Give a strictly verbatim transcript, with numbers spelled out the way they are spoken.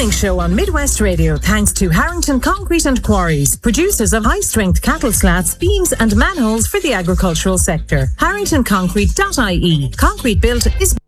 Morning Show on Midwest Radio, thanks to Harrington Concrete and Quarries, producers of high-strength cattle slats, beams and manholes for the agricultural sector. harrington concrete dot I E. Concrete built is